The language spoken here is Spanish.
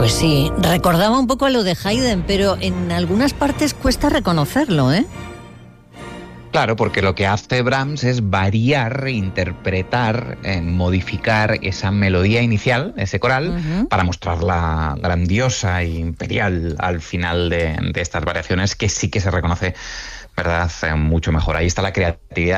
Pues sí, recordaba un poco a lo de Haydn, pero en algunas partes cuesta reconocerlo, ¿eh? Claro, porque lo que hace Brahms es variar, interpretar, modificar esa melodía inicial, ese coral, para mostrarla grandiosa e imperial al final de estas variaciones, que sí que se reconoce, ¿verdad?, mucho mejor. Ahí está la creatividad